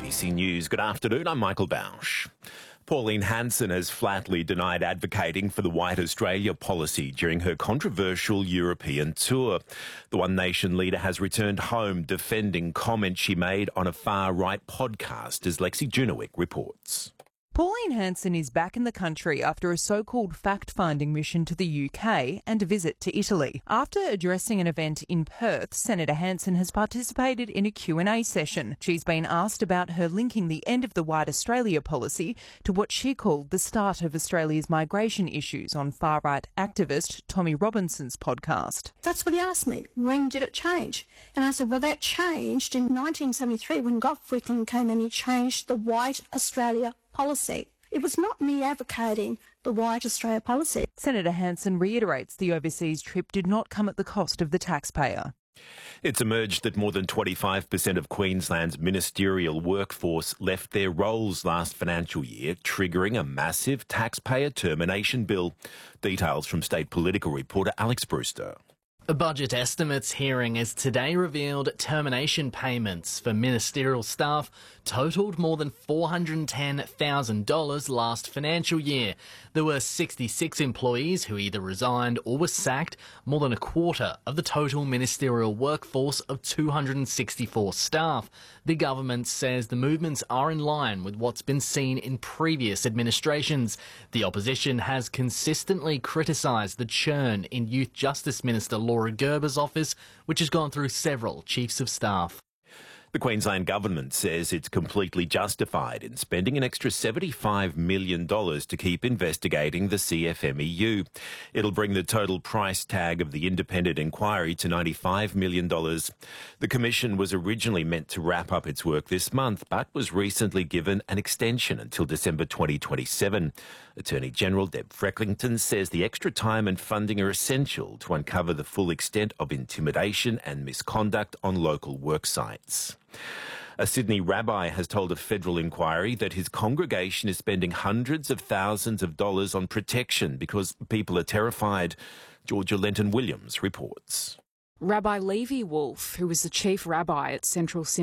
ABC News. Good afternoon, I'm Michael Bausch. Pauline Hanson has flatly denied advocating for the White Australia policy during her controversial European tour. The One Nation leader has returned home defending comments she made on a far-right podcast, as Lexi Junowick reports. Pauline Hanson is back in the country after a so-called fact-finding mission to the UK and a visit to Italy. After addressing an event in Perth, Senator Hanson has participated in a Q&A session. She's been asked about her linking the end of the White Australia policy to what she called the start of Australia's migration issues on far-right activist Tommy Robinson's podcast. That's what he asked me. When did it change? And I said, well, that changed in 1973 when Gough Whitlam came and he changed the White Australia policy. It was not me advocating the White Australia policy. Senator Hanson reiterates the overseas trip did not come at the cost of the taxpayer. It's emerged that more than 25% of Queensland's ministerial workforce left their roles last financial year, triggering a massive taxpayer termination bill. Details from state political reporter Alex Brewster. A budget estimates hearing has today revealed termination payments for ministerial staff totalled more than $410,000 last financial year. There were 66 employees who either resigned or were sacked, more than a quarter of the total ministerial workforce of 264 staff. The government says the movements are in line with what's been seen in previous administrations. The opposition has consistently criticised the churn in Youth Justice Minister Laura Gerber's office, which has gone through several chiefs of staff. The Queensland Government says it's completely justified in spending an extra $75 million to keep investigating the CFMEU. It'll bring the total price tag of the independent inquiry to $95 million. The Commission was originally meant to wrap up its work this month, but was recently given an extension until December 2027. Attorney General Deb Frecklington says the extra time and funding are essential to uncover the full extent of intimidation and misconduct on local work sites. A Sydney rabbi has told a federal inquiry that his congregation is spending hundreds of thousands of dollars on protection because people are terrified. Georgia Lenton-Williams reports. Rabbi Levi Wolf, who was the chief rabbi at Central